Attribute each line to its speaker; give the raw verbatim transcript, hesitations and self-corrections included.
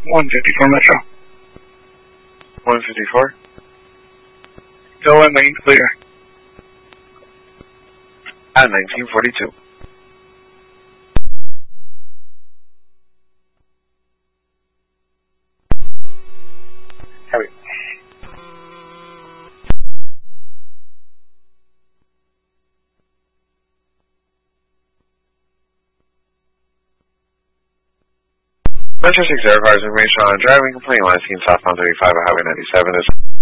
Speaker 1: one fifty-four Metro.
Speaker 2: one fifty-four?
Speaker 1: Go at lane clear.
Speaker 2: At nineteen forty-two.
Speaker 1: Heavy.
Speaker 2: Metro six Air cars information on driving complaint line seen southbound thirty-five at Highway ninety-seven is